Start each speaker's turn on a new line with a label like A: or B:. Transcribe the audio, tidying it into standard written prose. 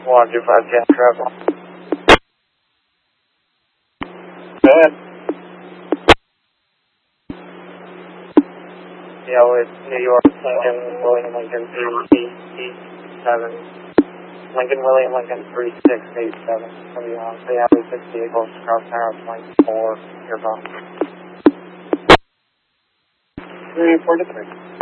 A: 125 travel. Go ahead. Yeah, with New York, Lincoln, William Lincoln 387. Lincoln, William Lincoln 3687. From you on. So you have 6 vehicles across Narrows Link 4. You're gone. 343.